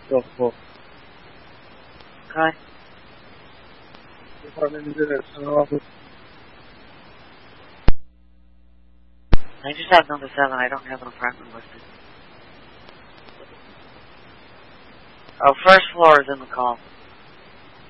Go full. Okay. Department is in at center office. I just have number 7. I don't have an apartment listed. Oh, first floor is in the call.